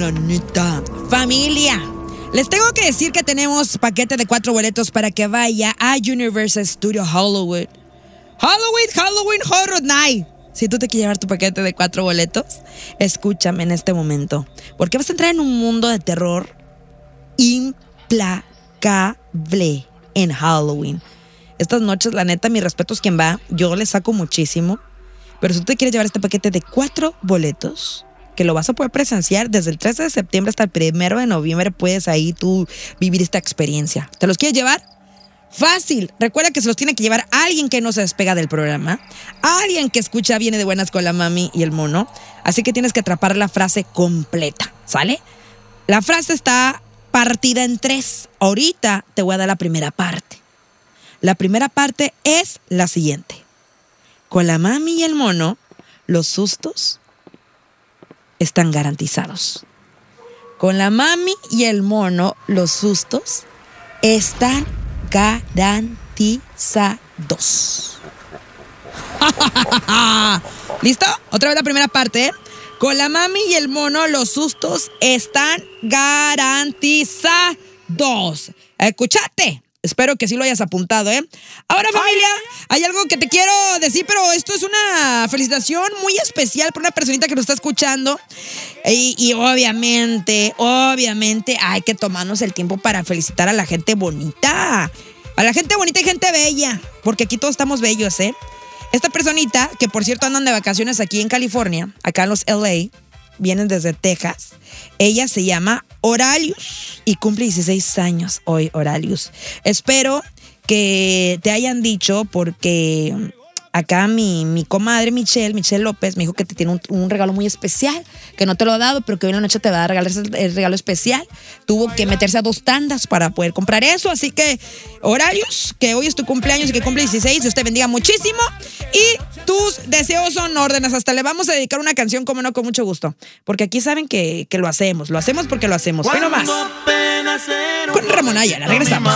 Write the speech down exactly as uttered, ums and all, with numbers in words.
bananita. Familia, les tengo que decir que tenemos paquete de cuatro boletos para que vaya a Universal Studios Hollywood. Halloween, Halloween Horror Night. Si tú te quieres llevar tu paquete de cuatro boletos, escúchame en este momento, porque vas a entrar en un mundo de terror implacable en Halloween. Estas noches, la neta, mi respeto es quien va. Yo le saco muchísimo. Pero si tú te quieres llevar este paquete de cuatro boletos, que lo vas a poder presenciar desde el trece de septiembre hasta el primero de noviembre, puedes ahí tú vivir esta experiencia. ¿Te los quieres llevar? Fácil. Recuerda que se los tiene que llevar alguien que no se despega del programa, alguien que escucha Viene de Buenas con la mami y el mono. Así que tienes que atrapar la frase completa, ¿sale? La frase está partida en tres. Ahorita te voy a dar la primera parte. La primera parte es la siguiente. Con la mami y el mono, los sustos están garantizados. Con la mami y el mono, los sustos están garantizados. ¿Listo? Otra vez la primera parte, ¿eh? Con la mami y el mono, los sustos están garantizados. ¿Escuchaste? Espero que sí lo hayas apuntado, ¿eh? Ahora, familia, hay algo que te quiero decir, pero esto es una felicitación muy especial para una personita que nos está escuchando. Y, y obviamente, obviamente, hay que tomarnos el tiempo para felicitar a la gente bonita. A la gente bonita y gente bella, porque aquí todos estamos bellos, ¿eh? Esta personita, que por cierto andan de vacaciones aquí en California, acá en los L A, vienen desde Texas. Ella se llama Oralius y cumple dieciséis años hoy, Oralius. Espero que te hayan dicho, porque acá mi, mi comadre Michelle, Michelle López, me dijo que te tiene un, un regalo muy especial, que no te lo ha dado, pero que hoy en la noche te va a regalar el regalo especial. Tuvo que meterse a dos tandas para poder comprar eso, así que Oralius, que hoy es tu cumpleaños y que cumple dieciséis, Dios te bendiga muchísimo y tus deseos son órdenes. Hasta le vamos a dedicar una canción, como no, con mucho gusto, porque aquí saben que, que lo hacemos, lo hacemos porque lo hacemos. Hoy nomás con Ramón Ayala, regresamos.